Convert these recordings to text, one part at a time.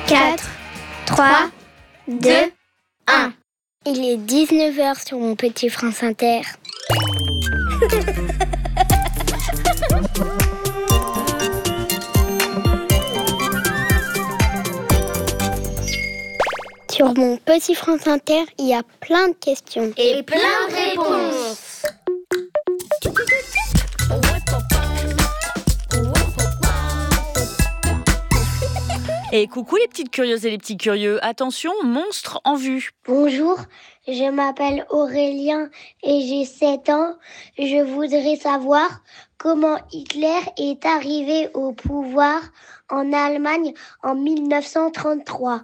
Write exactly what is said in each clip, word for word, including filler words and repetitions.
quatre, trois, deux, un. Il est dix-neuf heures sur mon petit France Inter. Sur mon petit France Inter, il y a plein de questions. Et plein de réponses. Et coucou les petites curieuses et les petits curieux, attention, monstre en vue. Bonjour, je m'appelle Aurélien et j'ai sept ans. Je voudrais savoir comment Hitler est arrivé au pouvoir en Allemagne en dix-neuf cent trente-trois.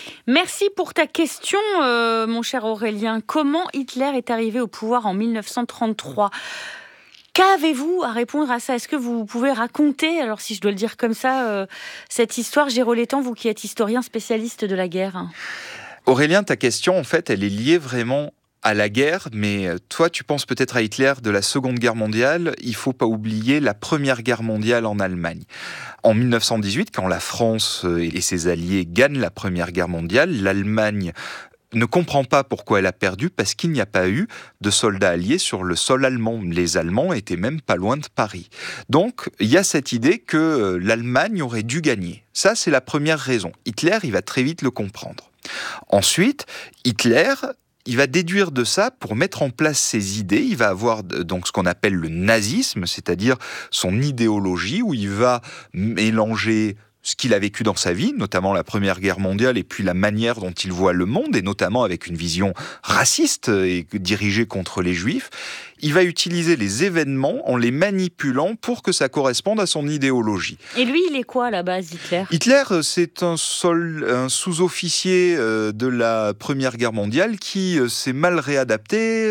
Merci pour ta question, euh, mon cher Aurélien. Comment Hitler est arrivé au pouvoir en dix-neuf cent trente-trois ? Qu'avez-vous à répondre à ça ? Est-ce que vous pouvez raconter, alors si je dois le dire comme ça, euh, cette histoire, Géraud Létang, vous qui êtes historien spécialiste de la guerre ? Aurélien, ta question, en fait, elle est liée vraiment à la guerre, mais toi, tu penses peut-être à Hitler de la Seconde Guerre mondiale. Il ne faut pas oublier la Première Guerre mondiale en Allemagne. En dix-neuf cent dix-huit, quand la France et ses alliés gagnent la Première Guerre mondiale, l'Allemagne ne comprend pas pourquoi elle a perdu, parce qu'il n'y a pas eu de soldats alliés sur le sol allemand. Les Allemands étaient même pas loin de Paris. Donc, il y a cette idée que l'Allemagne aurait dû gagner. Ça, c'est la première raison. Hitler, il va très vite le comprendre. Ensuite, Hitler, il va déduire de ça pour mettre en place ses idées. Il va avoir donc ce qu'on appelle le nazisme, c'est-à-dire son idéologie, où il va mélanger ce qu'il a vécu dans sa vie, notamment la Première Guerre mondiale, et puis la manière dont il voit le monde, et notamment avec une vision raciste et dirigée contre les Juifs. Il va utiliser les événements en les manipulant pour que ça corresponde à son idéologie. Et lui, il est quoi à la base, Hitler ? Hitler, c'est un, sol, un sous-officier de la Première Guerre mondiale qui s'est mal réadapté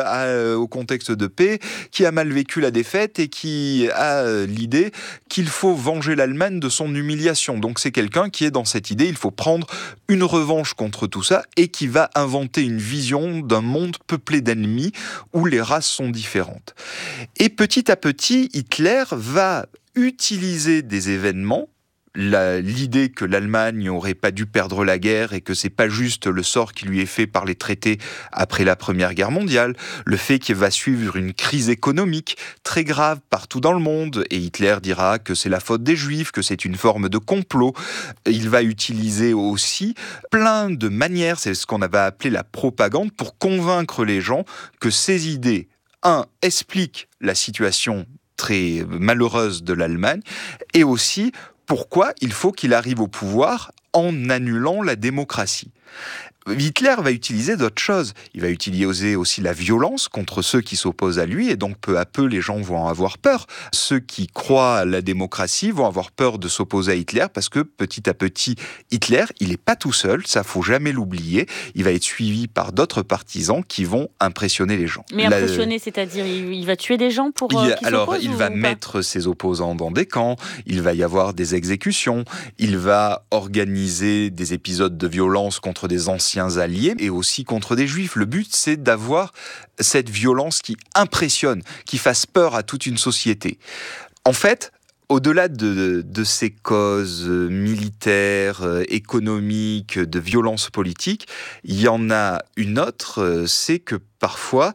au contexte de paix, qui a mal vécu la défaite et qui a l'idée qu'il faut venger l'Allemagne de son humiliation. Donc c'est quelqu'un qui est dans cette idée, il faut prendre une revanche contre tout ça, et qui va inventer une vision d'un monde peuplé d'ennemis où les races sont différentes. Et petit à petit, Hitler va utiliser des événements, la, l'idée que l'Allemagne n'aurait pas dû perdre la guerre et que c'est pas juste le sort qui lui est fait par les traités après la Première Guerre mondiale, le fait qu'il va suivre une crise économique très grave partout dans le monde, et Hitler dira que c'est la faute des Juifs, que c'est une forme de complot. Il va utiliser aussi plein de manières, c'est ce qu'on avait appelé la propagande, pour convaincre les gens que ces idées, un, expliquent la situation très malheureuse de l'Allemagne, et aussi pourquoi il faut qu'il arrive au pouvoir en annulant la démocratie. Hitler va utiliser d'autres choses. Il va utiliser aussi la violence contre ceux qui s'opposent à lui, et donc peu à peu les gens vont en avoir peur. Ceux qui croient à la démocratie vont avoir peur de s'opposer à Hitler, parce que petit à petit, Hitler, il n'est pas tout seul, ça faut jamais l'oublier. Il va être suivi par d'autres partisans qui vont impressionner les gens. Mais impressionner, la... c'est-à-dire il, il va tuer des gens pour il, euh, qui Alors s'opposent, il ou va ou mettre ses opposants dans des camps, il va y avoir des exécutions, il va organiser des épisodes de violence contre des anciens alliés et aussi contre des juifs. Le but, c'est d'avoir cette violence qui impressionne, qui fasse peur à toute une société. En fait, au-delà de, de ces causes militaires, économiques, de violence politique, il y en a une autre, c'est que parfois,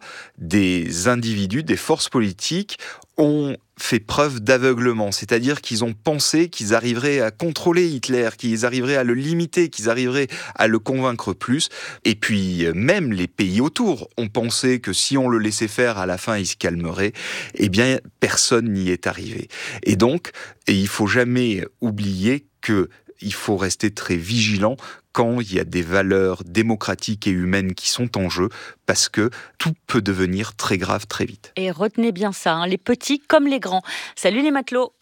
des individus, des forces politiques ont fait preuve d'aveuglement, c'est-à-dire qu'ils ont pensé qu'ils arriveraient à contrôler Hitler, qu'ils arriveraient à le limiter, qu'ils arriveraient à le convaincre plus. Et puis, même les pays autour ont pensé que si on le laissait faire, à la fin, il se calmerait. Eh bien, personne n'y est arrivé. Et donc, et il faut jamais oublier que il faut rester très vigilant quand il y a des valeurs démocratiques et humaines qui sont en jeu, parce que tout peut devenir très grave très vite. Et retenez bien ça, hein, les petits comme les grands. Salut les matelots.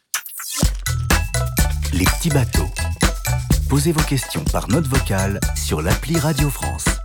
Les petits bateaux. Posez vos questions par note vocale sur l'appli Radio France.